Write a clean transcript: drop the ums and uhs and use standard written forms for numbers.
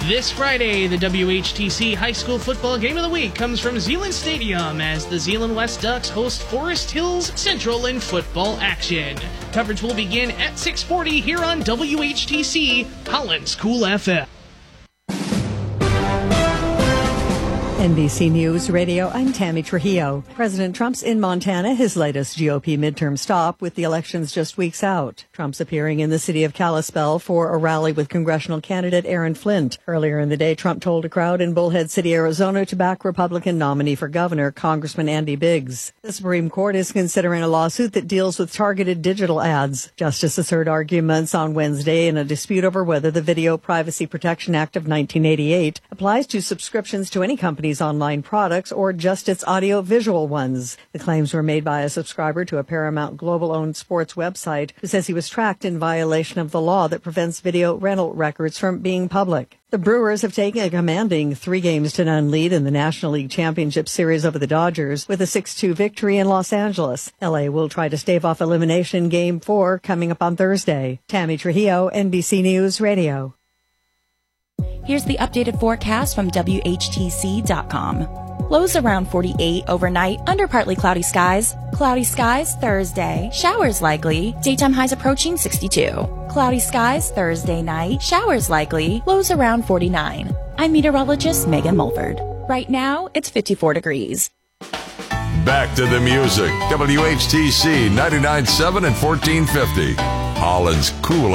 This Friday, the WHTC High School Football Game of the Week comes from Zeeland Stadium as the Zeeland West Ducks host Forest Hills Central in football action. Coverage will begin at 6:40 here on WHTC, Holland's Cool FM. NBC News Radio, I'm Tammy Trujillo. President Trump's in Montana, his latest GOP midterm stop, with the elections just weeks out. Trump's appearing in the city of Kalispell for a rally with congressional candidate Aaron Flint. Earlier in the day, Trump told a crowd in Bullhead City, Arizona, to back Republican nominee for governor, Congressman Andy Biggs. The Supreme Court is considering a lawsuit that deals with targeted digital ads. Justices heard arguments on Wednesday in a dispute over whether the Video Privacy Protection Act of 1988 applies to subscriptions to any company's online products or just its audio-visual ones. The claims were made by a subscriber to a Paramount Global-owned sports website who says he was tracked in violation of the law that prevents video rental records from being public. The Brewers have taken a commanding 3-0 lead in the National League Championship Series over the Dodgers with a 6-2 victory in Los Angeles. LA will try to stave off elimination Game 4 coming up on Thursday. Tammy Trujillo, NBC News Radio. Here's the updated forecast from WHTC.com. Lows around 48 overnight under partly cloudy skies. Cloudy skies Thursday. Showers likely. Daytime highs approaching 62. Cloudy skies Thursday night. Showers likely. Lows around 49. I'm meteorologist Megan Mulford. Right now, it's 54 degrees. Back to the music. WHTC 99.7 and 1450. Holland's Cool